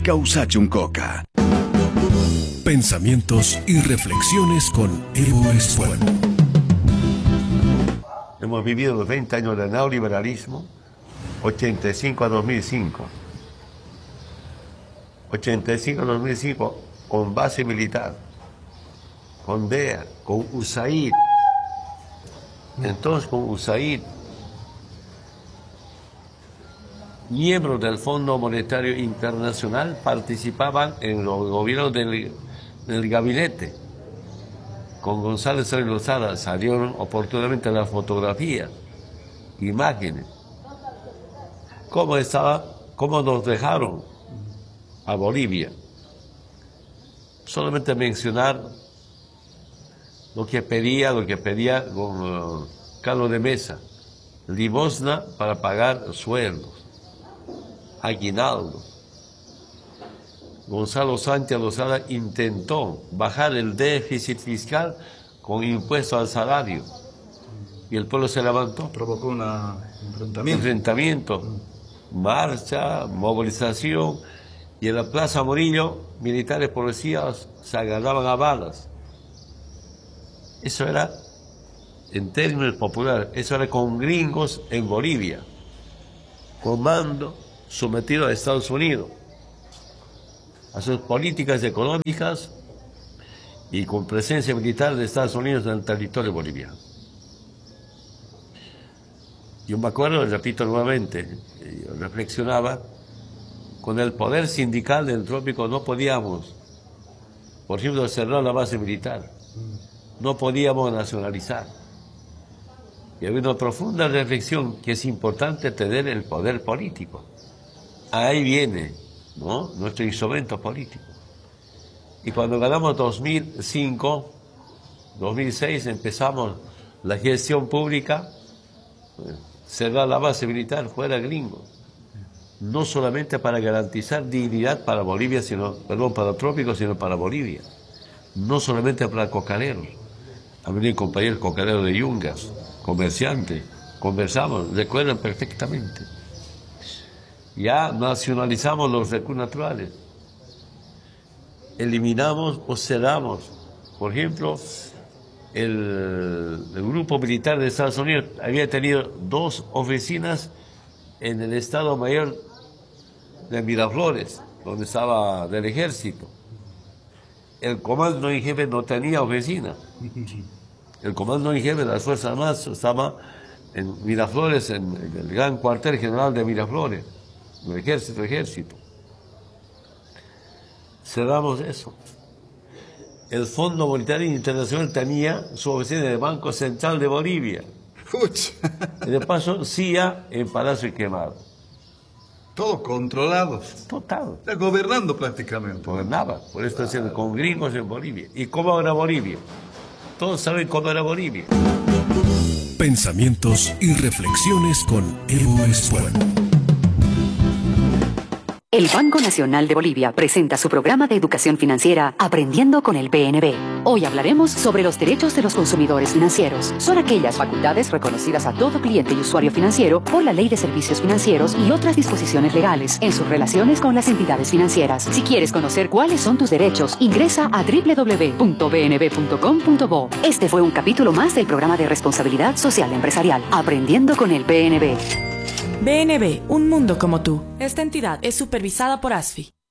Causachum Coca. Pensamientos y reflexiones con Evo Espuelo. Hemos vivido los 20 años del neoliberalismo, 85 a 2005. 85 a 2005 con base militar, con DEA, con USAID. Entonces con USAID, miembros del Fondo Monetario Internacional participaban en los gobiernos del gabinete. Con González Lozada salieron oportunamente las fotografías, imágenes. ¿Cómo nos dejaron a Bolivia? Solamente mencionar lo que pedía con Carlos de Mesa, limosna para pagar sueldos, aguinaldos. Gonzalo Sánchez Lozada intentó bajar el déficit fiscal con impuesto al salario y el pueblo se levantó. Provocó un enfrentamiento, marcha, movilización, y en la Plaza Murillo militares policías se agarraban a balas. Eso era, en términos populares, eso era con gringos en Bolivia, comando sometido a Estados Unidos, a sus políticas económicas y con presencia militar de Estados Unidos en el territorio boliviano. Yo me acuerdo, repito nuevamente, yo reflexionaba, con el poder sindical del trópico no podíamos, por ejemplo, cerrar la base militar, no podíamos nacionalizar. Y había una profunda reflexión que es importante tener el poder político. Ahí viene, ¿no?, nuestro instrumento político. Y cuando ganamos 2005, 2006, empezamos la gestión pública, cerrar la base militar, fuera gringo. No solamente para garantizar dignidad para Bolivia, para el trópico, sino para Bolivia. No solamente para cocaneros. Ha venido compañeros cocaneros de Yungas, comerciantes, conversamos, recuerdan perfectamente. Ya nacionalizamos los recursos naturales. Eliminamos o cerramos. Por ejemplo, el grupo militar de Estados Unidos había tenido 2 oficinas en el Estado Mayor de Miraflores, donde estaba del ejército. El comando en jefe no tenía oficina. El comando en jefe de las Fuerzas Armadas estaba en Miraflores, en el gran cuartel general de Miraflores, el ejército. Cerramos eso. El Fondo Monetario Internacional tenía su oficina en el Banco Central de Bolivia. Y de paso, CIA en Palacio Quemado. Todo controlado. Total. Está gobernando prácticamente. Gobernaba, por eso haciendo con gringos en Bolivia. ¿Y cómo era Bolivia? Todos saben cómo era Bolivia. Pensamientos y reflexiones con Evo Espuelo. El Banco Nacional de Bolivia presenta su programa de educación financiera Aprendiendo con el BNB. Hoy hablaremos sobre los derechos de los consumidores financieros. Son aquellas facultades reconocidas a todo cliente y usuario financiero por la Ley de Servicios Financieros y otras disposiciones legales en sus relaciones con las entidades financieras. Si quieres conocer cuáles son tus derechos, ingresa a www.bnb.com.bo. Este fue un capítulo más del programa de responsabilidad social empresarial Aprendiendo con el BNB. BNB, un mundo como tú. Esta entidad es supervisada por ASFI.